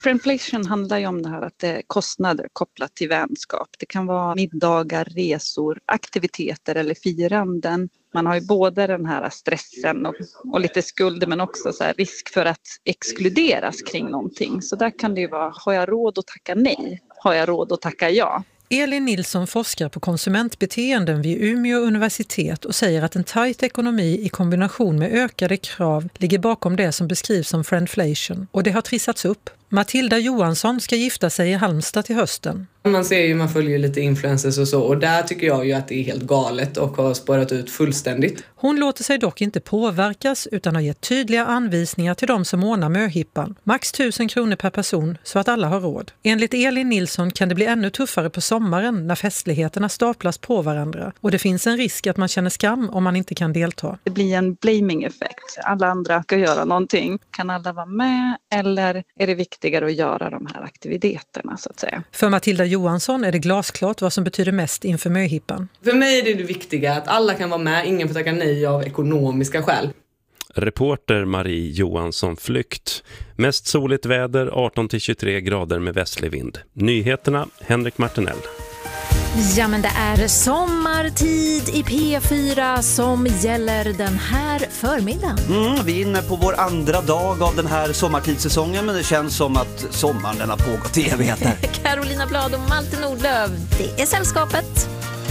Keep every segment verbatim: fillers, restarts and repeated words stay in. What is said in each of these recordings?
Friendflation handlar ju om det här att det är kostnader kopplat till vänskap. Det kan vara middagar, resor, aktiviteter eller firanden. Man har ju både den här stressen och, och lite skuld men också så här risk för att exkluderas kring någonting. Så där kan det ju vara, har jag råd att tacka nej? Har jag råd att tacka ja? Elin Nilsson forskar på konsumentbeteenden vid Umeå universitet och säger att en tajt ekonomi i kombination med ökade krav ligger bakom det som beskrivs som friendflation. Och det har trissats upp. Matilda Johansson ska gifta sig i Halmstad till hösten. Man ser ju, man följer lite influencers och så, och där tycker jag ju att det är helt galet och har spårat ut fullständigt. Hon låter sig dock inte påverkas utan har gett tydliga anvisningar till de som ordnar möhippan. Max tusen kronor per person så att alla har råd. Enligt Elin Nilsson kan det bli ännu tuffare på sommaren när festligheterna staplas på varandra och det finns en risk att man känner skam om man inte kan delta. Det blir en blaming-effekt. Alla andra ska göra någonting. Kan alla vara med eller är det viktigare att göra de här aktiviteterna så att säga? För Matilda Johansson är det glasklart vad som betyder mest inför möhippan. För mig är det det viktiga att alla kan vara med, ingen får tacka nej av ekonomiska skäl. Reporter Marie Johansson Flykt. Mest soligt väder, arton till tjugotre grader med västlig vind. Nyheterna, Henrik Martinell. Ja, men det är sommartid i P fyra som gäller den här förmiddagen. Mm, vi är inne på vår andra dag av den här sommartidssäsongen, men det känns som att sommaren den har pågått i evigheter. Carolina Blad och Malte Nordlöf, det är sällskapet.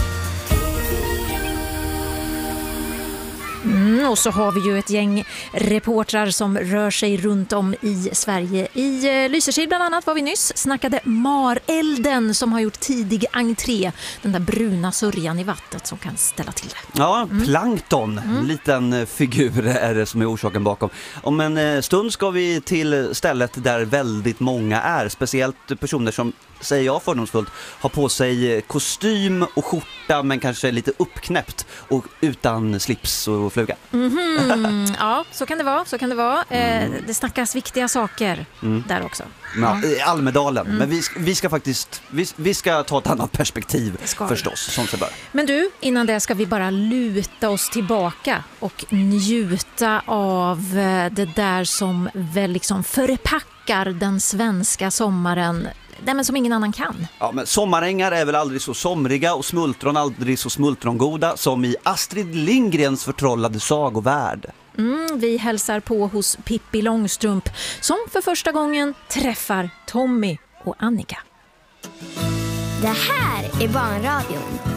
Mm, och så har vi ju ett gäng reportrar som rör sig runt om i Sverige. I eh, Lysekil bland annat var vi nyss, snackade marelden som har gjort tidig entré. Den där bruna sörjan i vattnet som kan ställa till det. Ja, plankton. Mm. En liten figur är det som är orsaken bakom. Om en stund ska vi till stället där väldigt många är. Speciellt personer som, säger jag fördomsfullt, har på sig kostym och skjorta men kanske lite uppknäppt och utan slips och fluga. Mm-hmm. Ja, så kan det vara. Så kan det vara. Eh, det snackas viktiga saker mm. där också. Ja, i Almedalen. Mm. Men vi, vi ska faktiskt vi, vi ska ta ett annat perspektiv förstås, som sig bör. Men du, innan det ska vi bara luta oss tillbaka och njuta av det där som väl liksom förpackar den svenska sommaren. Nej, men som ingen annan kan. Ja, men sommarängar är väl aldrig så somriga och smultron aldrig så smultrongoda som i Astrid Lindgrens förtrollade sagovärld. Mm, vi hälsar på hos Pippi Långstrump som för första gången träffar Tommy och Annika. Det här är Barnradion